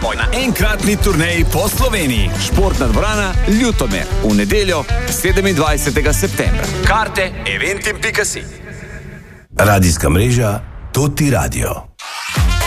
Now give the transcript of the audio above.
smo na enkratni turneji po Sloveniji. Športna dvorana Ljutomer v nedeljo 27. septembra. Karte eventim.si. Radijska mreža Toti Radio.